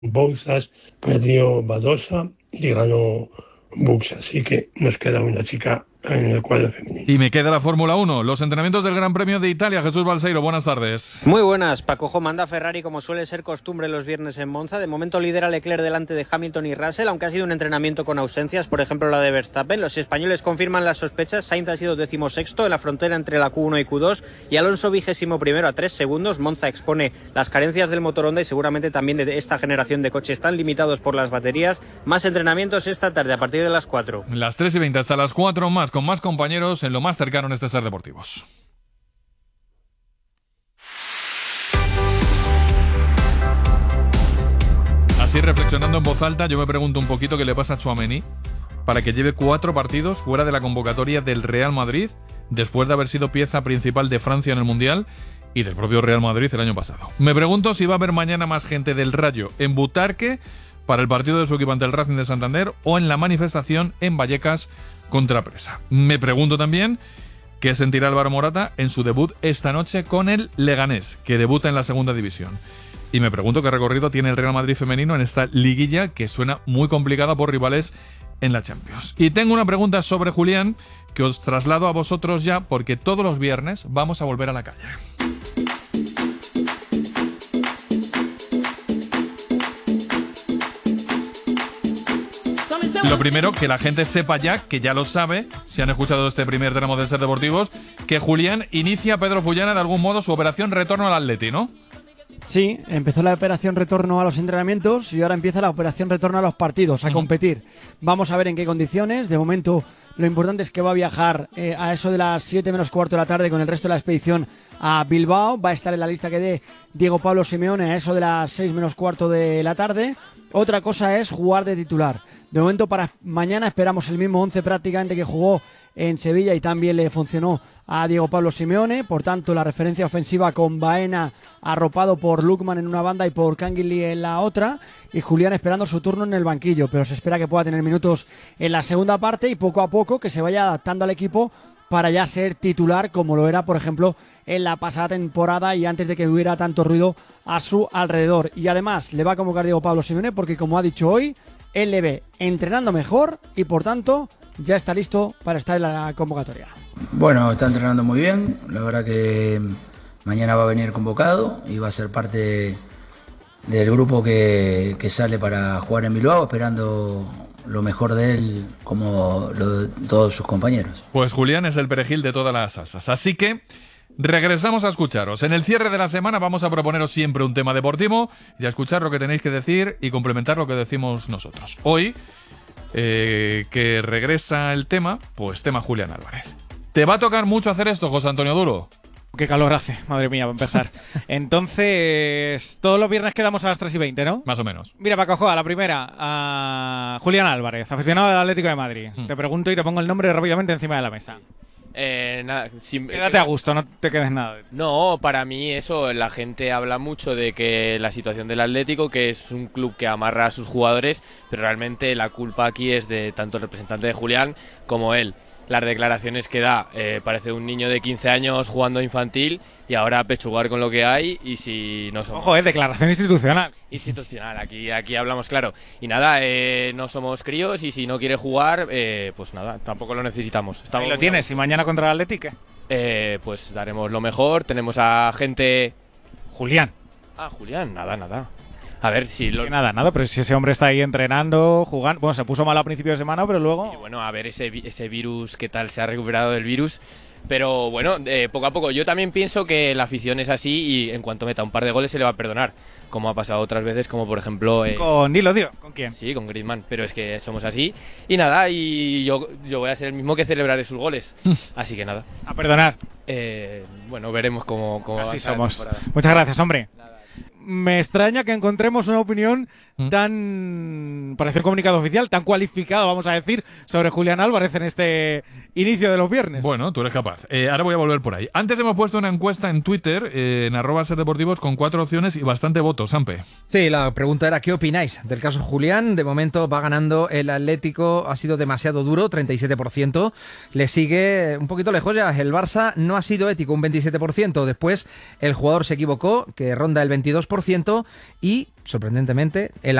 Bouzas, perdió Badosa y ganó Bux, así que nos queda una chica en el cuadro femenino. Y me queda la Fórmula 1, los entrenamientos del Gran Premio de Italia. Jesús Balseiro, buenas tardes. Muy buenas. Paco manda Ferrari como suele ser costumbre los viernes en Monza. De momento lidera Leclerc delante de Hamilton y Russell, aunque ha sido un entrenamiento con ausencias, por ejemplo la de Verstappen. Los españoles confirman las sospechas. Sainz ha sido 16º en la frontera entre la Q1 y Q2 y Alonso 21º a 3 segundos. Monza expone las carencias del motor Honda y seguramente también de esta generación de coches tan limitados por las baterías. Más entrenamientos esta tarde a partir de las 4. Las 3:20 hasta las 4 más, con más compañeros en lo más cercano en este Ser Deportivos. Así, reflexionando en voz alta, yo me pregunto un poquito qué le pasa a Tchouaméni para que lleve 4 partidos fuera de la convocatoria del Real Madrid, después de haber sido pieza principal de Francia en el Mundial y del propio Real Madrid el año pasado. Me pregunto si va a haber mañana más gente del Rayo en Butarque para el partido de su equipo ante el Racing de Santander o en la manifestación en Vallecas contra Presa. Me pregunto también qué sentirá Álvaro Morata en su debut esta noche con el Leganés, que debuta en la segunda división. Y me pregunto qué recorrido tiene el Real Madrid femenino en esta liguilla que suena muy complicada por rivales en la Champions. Y tengo una pregunta sobre Julián que os traslado a vosotros ya, porque todos los viernes vamos a volver a la calle. Lo primero, que la gente sepa ya, que ya lo sabe, si han escuchado este primer tramo de Ser Deportivos, que Julián inicia a Pedro Fullana de algún modo su operación retorno al Atleti, ¿no? Sí, empezó la operación retorno a los entrenamientos y ahora empieza la operación retorno a los partidos, a competir. Vamos a ver en qué condiciones. De momento, lo importante es que va a viajar a eso de las 7 menos cuarto de la tarde con el resto de la expedición a Bilbao. Va a estar en la lista que dé Diego Pablo Simeone a eso de las 6 menos cuarto de la tarde. Otra cosa es jugar de titular. De momento, para mañana esperamos el mismo 11 prácticamente que jugó en Sevilla y también le funcionó a Diego Pablo Simeone. Por tanto, la referencia ofensiva con Baena arropado por Lukman en una banda y por Canguilí en la otra, y Julián esperando su turno en el banquillo, pero se espera que pueda tener minutos en la segunda parte y poco a poco que se vaya adaptando al equipo para ya ser titular como lo era, por ejemplo, en la pasada temporada y antes de que hubiera tanto ruido a su alrededor. Y además le va a convocar Diego Pablo Simeone porque, como ha dicho hoy, él le ve entrenando mejor y por tanto ya está listo para estar en la convocatoria. Bueno, está entrenando muy bien, la verdad que mañana va a venir convocado y va a ser parte del grupo que sale para jugar en Bilbao, esperando lo mejor de él como lo de todos sus compañeros. Pues Julián es el perejil de todas las salsas, así que regresamos a escucharos. En el cierre de la semana vamos a proponeros siempre un tema deportivo y a escuchar lo que tenéis que decir y complementar lo que decimos nosotros. Hoy, que regresa el tema, pues tema Julián Álvarez. ¿Te va a tocar mucho hacer esto, José Antonio Duro? Qué calor hace, madre mía, va a empezar. Entonces, todos los viernes quedamos a las 3:20, ¿no? Más o menos. Mira, Paco, juega la primera a Julián Álvarez, aficionado del Atlético de Madrid. Te pregunto y te pongo el nombre rápidamente encima de la mesa. Quédate a gusto, no te quedes nada. No, para mí eso, la gente habla mucho de que la situación del Atlético, que es un club que amarra a sus jugadores, pero realmente la culpa aquí es de tanto el representante de Julián como él. Las declaraciones que da, parece un niño de 15 años jugando infantil y ahora a pechugar con lo que hay y si no somos... Ojo, declaración institucional. Institucional, aquí hablamos claro. Y nada, no somos críos y si no quiere jugar, pues nada, tampoco lo necesitamos. Ahí lo tienes, ¿y mañana contra el Atlético? Pues daremos lo mejor, tenemos a gente... Julián. Ah, Julián, nada. A ver si lo... Nada, pero si ese hombre está ahí entrenando, jugando... Bueno, se puso mal a principio de semana, pero luego... Y bueno, a ver ese virus, qué tal se ha recuperado del virus. Pero bueno, poco a poco. Yo también pienso que la afición es así y en cuanto meta un par de goles se le va a perdonar. Como ha pasado otras veces, como por ejemplo... Dilo, ¿con quién? Sí, con Griezmann, pero es que somos así. Y nada, y yo voy a ser el mismo que celebraré sus goles. Así que nada. A perdonar. Bueno, veremos cómo así somos. Muchas gracias, hombre. Me extraña que encontremos una opinión tan, parece un comunicado oficial, tan cualificado, vamos a decir, sobre Julián Álvarez en este inicio de los viernes. Bueno, tú eres capaz. Ahora voy a volver por ahí. Antes hemos puesto una encuesta en Twitter, en @serdeportivos, con 4 opciones y bastante votos, Sampe. Sí, la pregunta era ¿qué opináis del caso Julián? De momento va ganando el Atlético, ha sido demasiado duro, 37%. Le sigue un poquito lejos ya el Barça, no ha sido ético, un 27%. Después el jugador se equivocó, que ronda el 22%, y sorprendentemente. El